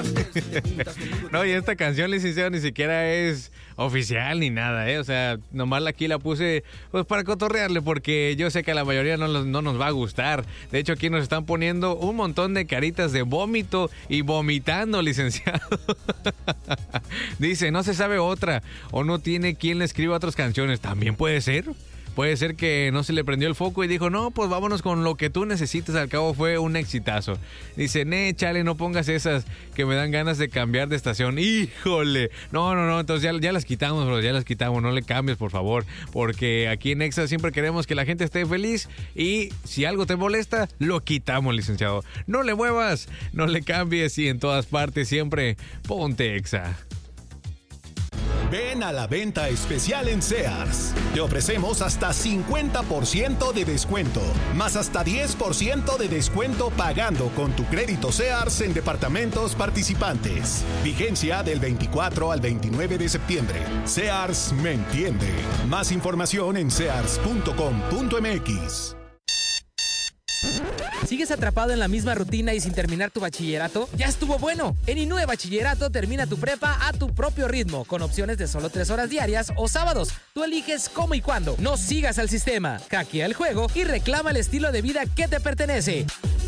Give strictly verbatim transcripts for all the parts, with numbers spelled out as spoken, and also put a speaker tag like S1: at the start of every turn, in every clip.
S1: No, y esta canción, licenciado, ni siquiera es oficial ni nada, ¿eh? O sea, nomás aquí la puse pues para cotorrearle, porque yo sé que a la mayoría no, no nos va a gustar. De hecho, aquí nos están poniendo un montón de caritas de vómito y vomitando, licenciado. Dice, no se sabe otra, o no tiene quien le escriba otras canciones. También puede ser. Puede ser que no se le prendió el foco y dijo, no, pues vámonos con lo que tú necesites, al cabo fue un exitazo. Dice, ne, chale, no pongas esas que me dan ganas de cambiar de estación. ¡Híjole! No, no, no, entonces ya, ya las quitamos, bro, ya las quitamos, no le cambies, por favor, porque aquí en Exa siempre queremos que la gente esté feliz y si algo te molesta, lo quitamos, licenciado. No le muevas, no le cambies y en todas partes siempre ponte Exa.
S2: Ven a la venta especial en Sears. Te ofrecemos hasta cincuenta por ciento de descuento, más hasta diez por ciento de descuento pagando con tu crédito Sears en departamentos participantes. Vigencia del veinticuatro al veintinueve de septiembre. Sears me entiende. Más información en sears punto com punto m x.
S3: ¿Sigues atrapado en la misma rutina y sin terminar tu bachillerato? ¡Ya estuvo bueno! En Inúe Bachillerato termina tu prepa a tu propio ritmo, con opciones de solo tres horas diarias o sábados. Tú eliges cómo y cuándo. No sigas al sistema, hackea el juego y reclama el estilo de vida que te pertenece.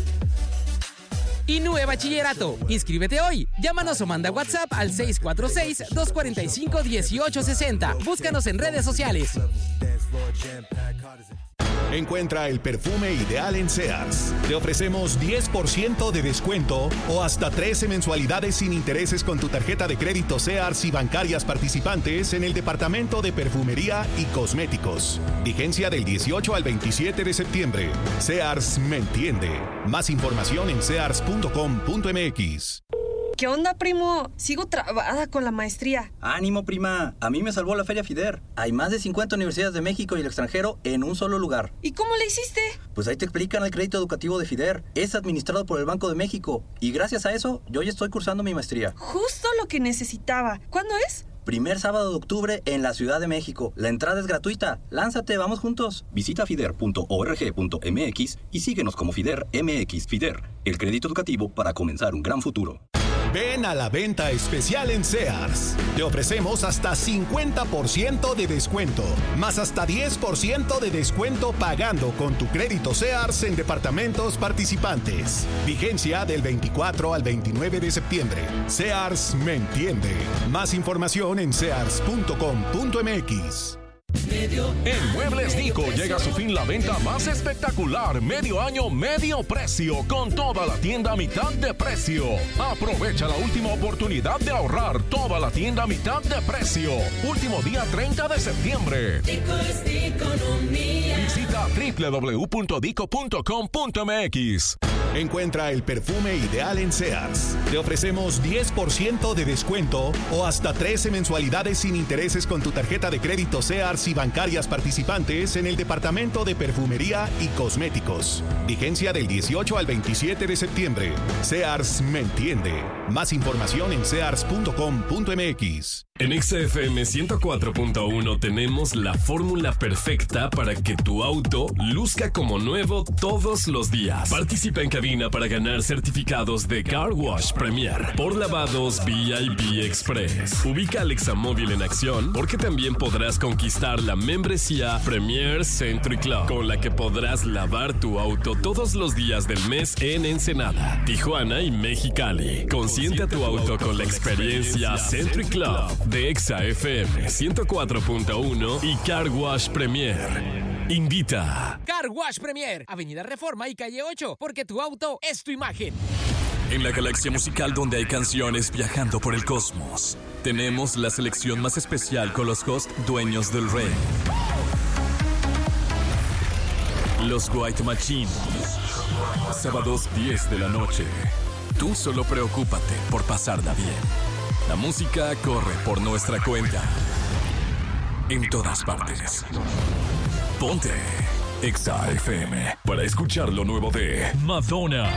S3: Inúe Bachillerato. Inscríbete hoy. Llámanos o manda WhatsApp al seis cuatro seis, dos cuatro cinco, uno ocho seis cero. Búscanos en redes sociales.
S2: Encuentra el perfume ideal en Sears. Te ofrecemos diez por ciento de descuento o hasta trece mensualidades sin intereses con tu tarjeta de crédito Sears y bancarias participantes en el departamento de perfumería y cosméticos. Vigencia del dieciocho al veintisiete de septiembre. Sears me entiende. Más información en sears punto com punto m x.
S4: ¿Qué onda, primo? Sigo trabada con la maestría.
S5: ¡Ánimo, prima! A mí me salvó la Feria FIDER. Hay más de cincuenta universidades de México y el extranjero en un solo lugar.
S4: ¿Y cómo le hiciste?
S5: Pues ahí te explican el crédito educativo de FIDER. Es administrado por el Banco de México. Y gracias a eso, yo ya estoy cursando mi maestría.
S4: Justo lo que necesitaba. ¿Cuándo es?
S5: Primer sábado de octubre en la Ciudad de México. La entrada es gratuita. Lánzate, vamos juntos. Visita fider punto org punto m x y síguenos como FIDER M X. FIDER, el crédito educativo para comenzar un gran futuro.
S2: Ven a la venta especial en Sears. Te ofrecemos hasta cincuenta por ciento de descuento, más hasta diez por ciento de descuento pagando con tu crédito Sears en departamentos participantes. Vigencia del veinticuatro al veintinueve de septiembre. Sears me entiende. Más información en sears punto com punto m x.
S6: En Muebles Nico llega a su fin la venta más espectacular, medio año, medio precio, con toda la tienda a mitad de precio. Aprovecha la última oportunidad de ahorrar, toda la tienda a mitad de precio. Último día treinta de septiembre.
S7: Dico es de economía.
S6: Visita doble u doble u doble u punto dico punto com punto m x.
S2: Encuentra el perfume ideal en Sears. Te ofrecemos diez por ciento de descuento o hasta trece mensualidades sin intereses con tu tarjeta de crédito Sears y bancarias participantes en el departamento de perfumería y cosméticos. Vigencia del dieciocho al veintisiete de septiembre. Sears me entiende. Más información en sears punto com punto m x.
S8: En Exa F M ciento cuatro punto uno tenemos la fórmula perfecta para que tu auto luzca como nuevo todos los días. Participa en cabina para ganar certificados de Car Wash Premier por lavados V I P Express. Ubica al Examóvil en acción porque también podrás conquistar la membresía Premier Century Club, con la que podrás lavar tu auto todos los días del mes en Ensenada, Tijuana y Mexicali. Consiente a tu auto con la experiencia Century Club de Exa F M ciento cuatro punto uno y Car Wash Premier. Invita.
S3: Car Wash Premier, Avenida Reforma y Calle ocho, porque tu auto es tu imagen.
S8: En la galaxia musical donde hay canciones viajando por el cosmos, tenemos la selección más especial con los hosts dueños del rey. Los White Machine. Sábados diez de la noche. Tú solo preocúpate por pasarla bien. La música corre por nuestra cuenta. En todas partes. Ponte Exa F M para escuchar lo nuevo de Madonna.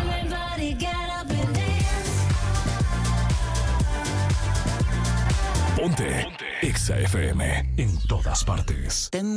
S8: Ponte Exa F M en todas partes.